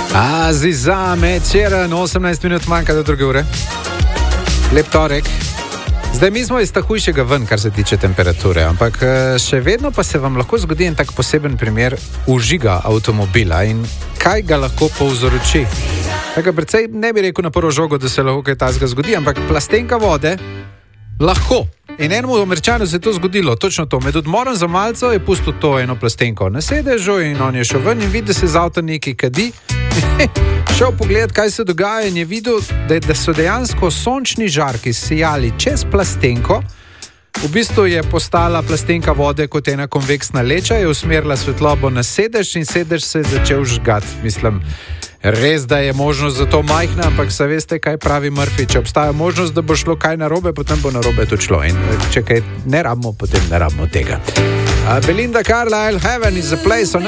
Zame, Čeren, 18 minut manjka do 2 ure. Lep torek. Zdaj, mi smo iz hujšega ven, kar se tiče temperature, ampak še vedno pa se vam lahko zgodi en tak poseben primer vžiga avtomobila in kaj ga lahko povzroči. Tako precej ne bi rekel na prvo žogo, da se lahko kaj takega zgodi, ampak plastenka vode lahko. In enemu Američanu se je to zgodilo, točno to. Med odmorom za malco je pustil to eno plastenko na sedežu in on je šel ven in vidi, da se z avta nekaj kadi. Šel pogledat, kaj se dogaja in je videl, da so dejansko sončni žarki sijali čez plastenko. V bistvu je postala plastenka vode kot ena konveksna leča, je usmerila svetlobo na sedež in sedež se je začel žgati. Mislim, res, da je možnost za to majhna, ampak se veste, kaj pravi Murphy. Če obstaja možnost, da bo šlo kaj narobe, potem bo narobe to šlo. In če kaj ne rabimo, potem ne rabimo tega. Belinda Carlisle, Heaven is a place on